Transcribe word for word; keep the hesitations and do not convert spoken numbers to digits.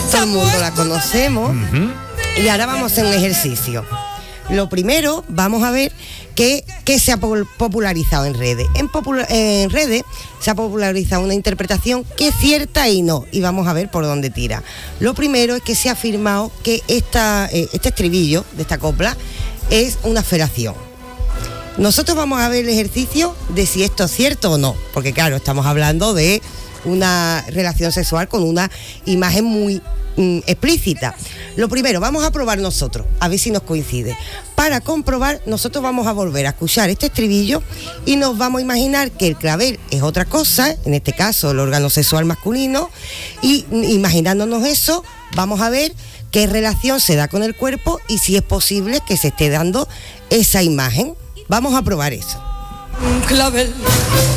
todo el mundo la conocemos. Uh-huh. Y ahora vamos a hacer un ejercicio. Lo primero, vamos a ver qué, qué se ha popularizado en redes. En, popula- en redes se ha popularizado una interpretación que es cierta y no, y vamos a ver por dónde tira. Lo primero es que se ha afirmado que esta, eh, este estribillo de esta copla es una felación. Nosotros vamos a ver el ejercicio de si esto es cierto o no, porque claro, estamos hablando de una relación sexual con una imagen muy mm, explícita. Lo primero, vamos a probar nosotros, a ver si nos coincide. Para comprobar, nosotros vamos a volver a escuchar este estribillo y nos vamos a imaginar que el clavel es otra cosa, en este caso el órgano sexual masculino, y imaginándonos eso, vamos a ver qué relación se da con el cuerpo y si es posible que se esté dando esa imagen. Vamos a probar eso. Un clavel